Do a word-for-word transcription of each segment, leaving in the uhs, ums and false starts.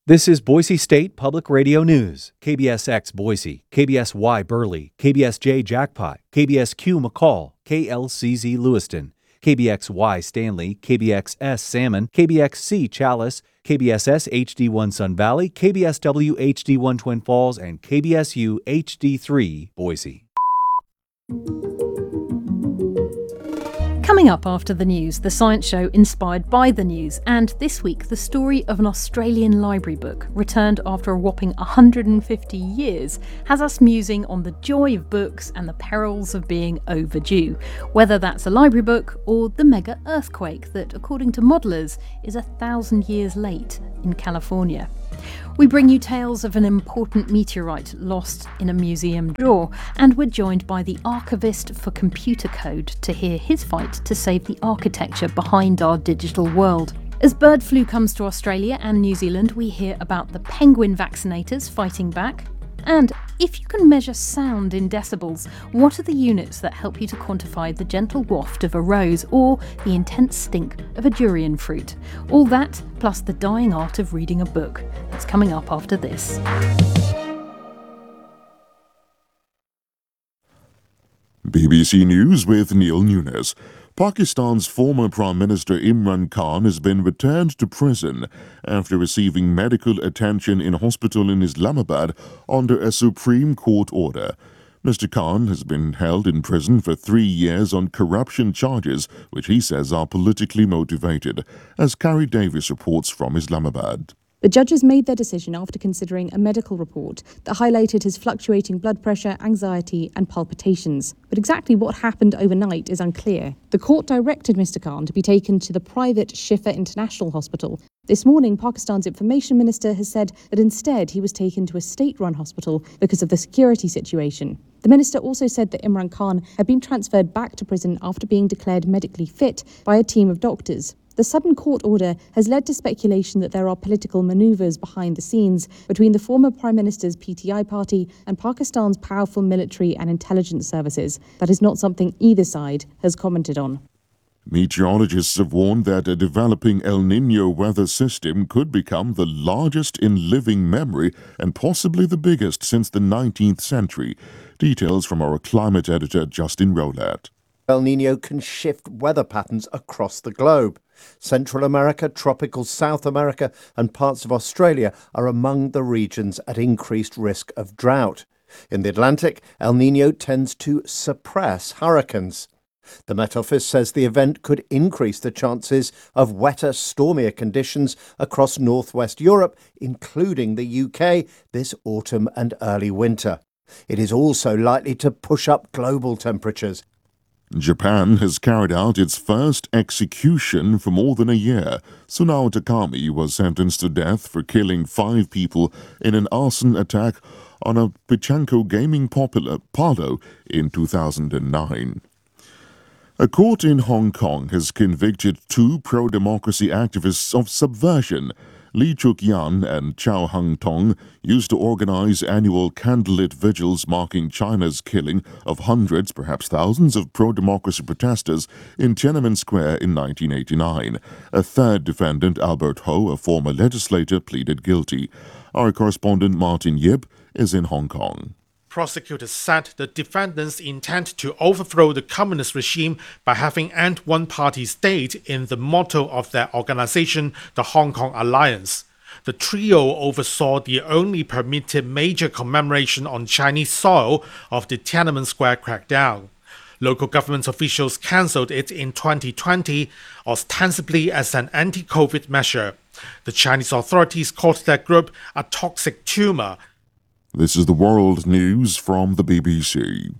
This is Boise State Public Radio News. K B S X Boise, K B S Y Burley, K B S J Jackpot, K B S Q McCall, K L C Z Lewiston, K B X Y Stanley, K B X S Salmon, K B X C Chalice, K B S S H D one Sun Valley, K B S W H D one Twin Falls, and K B S U H D three Boise. Coming up after the news, the science show inspired by the news, and this week the story of an Australian library book, returned after a whopping one hundred fifty years, has us musing on the joy of books and the perils of being overdue, whether that's a library book or the mega earthquake that, according to modellers, is a thousand years late in California. We bring you tales of an important meteorite lost in a museum drawer, and we're joined by the archivist for computer code to hear his fight to save the architecture behind our digital world. As bird flu comes to Australia and New Zealand, we hear about the penguin vaccinators fighting back. And if you can measure sound in decibels, what are the units that help you to quantify the gentle waft of a rose or the intense stink of a durian fruit? All that, plus the dying art of reading a book. That's coming up after this. B B C News with Neil Nunes. Pakistan's former Prime Minister Imran Khan has been returned to prison after receiving medical attention in a hospital in Islamabad under a Supreme Court order. Mister Khan has been held in prison for three years on corruption charges, which he says are politically motivated, as Carrie Davis reports from Islamabad. The judges made their decision after considering a medical report that highlighted his fluctuating blood pressure, anxiety and palpitations. But exactly what happened overnight is unclear. The court directed Mister Khan to be taken to the private Shifa International Hospital. This morning, Pakistan's information minister has said that instead he was taken to a state-run hospital because of the security situation. The minister also said that Imran Khan had been transferred back to prison after being declared medically fit by a team of doctors. The sudden court order has led to speculation that there are political manoeuvres behind the scenes between the former Prime Minister's P T I party and Pakistan's powerful military and intelligence services. That is not something either side has commented on. Meteorologists have warned that a developing El Niño weather system could become the largest in living memory and possibly the biggest since the nineteenth century. Details from our climate editor Justin Rowlatt. El Niño can shift weather patterns across the globe. Central America, tropical South America and parts of Australia are among the regions at increased risk of drought. In the Atlantic, El Niño tends to suppress hurricanes. The Met Office says the event could increase the chances of wetter, stormier conditions across northwest Europe, including the U K, this autumn and early winter. It is also likely to push up global temperatures. Japan has carried out its first execution for more than a year. Sunao Takami was sentenced to death for killing five people in an arson attack on a Pachinko gaming popular parlor in two thousand nine. A court in Hong Kong has convicted two pro-democracy activists of subversion. Lee Chuk-yan and Chow Hang-tong used to organize annual candlelit vigils marking China's killing of hundreds, perhaps thousands, of pro-democracy protesters in Tiananmen Square in nineteen eighty-nine. A third defendant, Albert Ho, a former legislator, pleaded guilty. Our correspondent Martin Yip is in Hong Kong. Prosecutors said the defendants intend to overthrow the communist regime by having end one-party state in the motto of their organization, the Hong Kong Alliance. The trio oversaw the only permitted major commemoration on Chinese soil of the Tiananmen Square crackdown. Local government officials cancelled it in twenty twenty, ostensibly as an anti-COVID measure. The Chinese authorities called their group a toxic tumor. This is the world news from the B B C.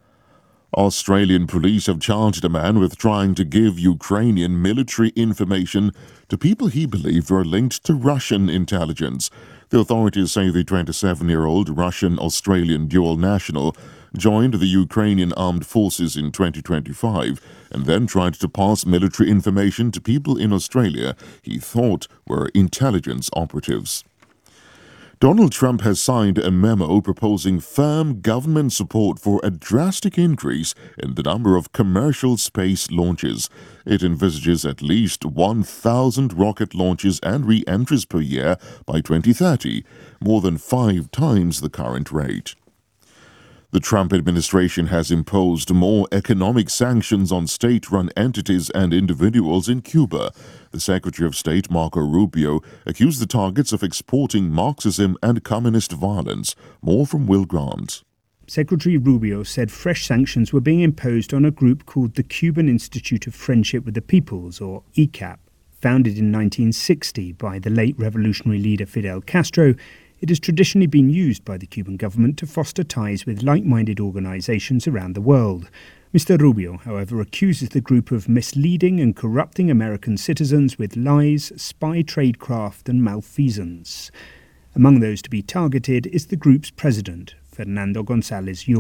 Australian police have charged a man with trying to give Ukrainian military information to people he believed were linked to Russian intelligence. The authorities say the twenty-seven-year-old Russian-Australian dual national joined the Ukrainian armed forces in twenty twenty-five and then tried to pass military information to people in Australia he thought were intelligence operatives. Donald Trump has signed a memo proposing firm government support for a drastic increase in the number of commercial space launches. It envisages at least one thousand rocket launches and re-entries per year by twenty thirty, more than five times the current rate. The Trump administration has imposed more economic sanctions on state-run entities and individuals in Cuba. The Secretary of State, Marco Rubio, accused the targets of exporting Marxism and communist violence. More from Will Grant. Secretary Rubio said fresh sanctions were being imposed on a group called the Cuban Institute of Friendship with the Peoples, or E C A P. Founded in nineteen sixty by the late revolutionary leader Fidel Castro, it has traditionally been used by the Cuban government to foster ties with like-minded organizations around the world. Mister Rubio, however, accuses the group of misleading and corrupting American citizens with lies, spy tradecraft and malfeasance. Among those to be targeted is the group's president, Fernando González Yor.